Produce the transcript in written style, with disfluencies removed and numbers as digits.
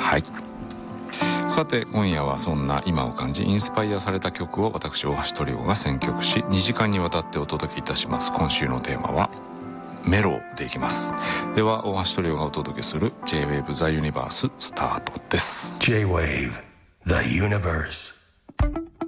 はい。さて今夜はそんな今を感じインスパイアされた曲を私大橋トリオが選曲し2時間にわたってお届けいたします。今週のテーマはメロでいきます。では大橋トリオがお届けする J-Wave The Universe スタートです。 J-Wave The Universe